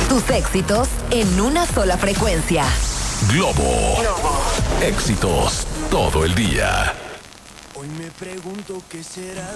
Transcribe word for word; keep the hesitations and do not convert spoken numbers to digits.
Tus éxitos en una sola frecuencia. Globo. Éxitos todo el día. Hoy me pregunto qué será